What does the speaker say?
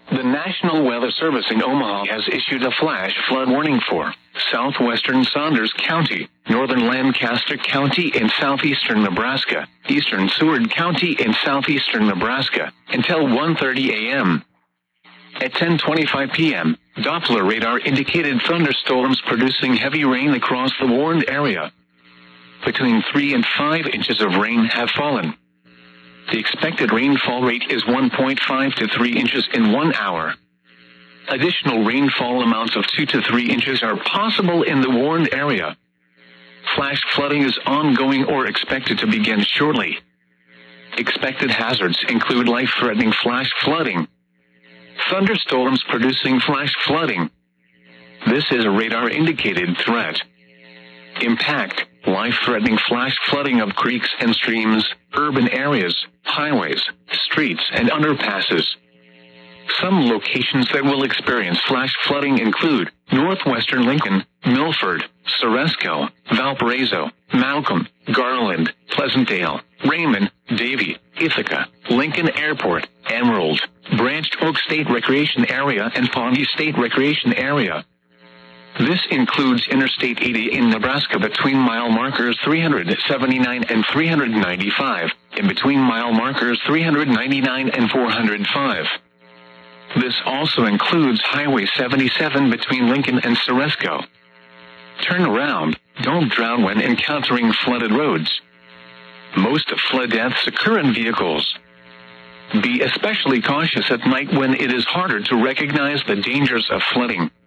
The National Weather Service in Omaha has issued a flash flood warning for southwestern Saunders County, northern Lancaster County in southeastern Nebraska, eastern Seward County in southeastern Nebraska, until 1:30 a.m. At 10:25 p.m., Doppler radar indicated thunderstorms producing heavy rain across the warned area. Between 3 and 5 inches of rain have fallen. The expected rainfall rate is 1.5 to 3 inches in 1 hour. Additional rainfall amounts of 2 to 3 inches are possible in the warned area. Flash flooding is ongoing or expected to begin shortly. Expected hazards include life-threatening flash flooding, thunderstorms producing flash flooding. This is a radar-indicated threat. Impact: life-threatening flash flooding of creeks and streams, urban areas, highways, streets, and underpasses. Some locations that will experience flash flooding include northwestern Lincoln, Milford, Ceresco, Valparaiso, Malcolm, Garland, Pleasantdale, Raymond, Davie, Ithaca, Lincoln Airport, Emerald, Branched Oak State Recreation Area, and Pawnee State Recreation Area. This includes Interstate 80 in Nebraska between mile markers 379 and 395, and between mile markers 399 and 405. This also includes Highway 77 between Lincoln and Ceresco. Turn around, don't drown when encountering flooded roads. Most flood deaths occur in vehicles. Be especially cautious at night when it is harder to recognize the dangers of flooding.